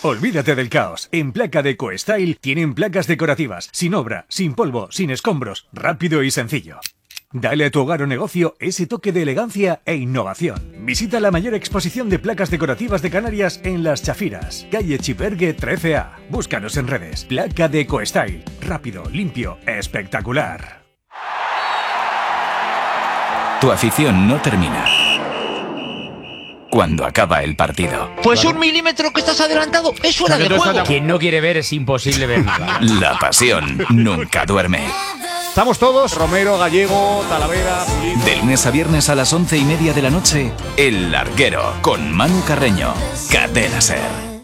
Olvídate del caos. En Placa Deco Style tienen placas decorativas, sin obra, sin polvo, sin escombros, rápido y sencillo. Dale a tu hogar o negocio ese toque de elegancia e innovación. Visita la mayor exposición de placas decorativas de Canarias en Las Chafiras, calle Chipergue 13A. Búscanos en redes. Placa Deco Style. Rápido, limpio, espectacular. Tu afición no termina cuando acaba el partido. Pues claro. 1 milímetro que estás adelantado es fuera de juego. Quien no quiere ver es imposible ver nada. La pasión nunca duerme. Estamos todos, Romero, Gallego, Talavera, Pulido. De lunes a viernes a las 11:30 de la noche, El Larguero, con Manu Carreño. Cadena Ser.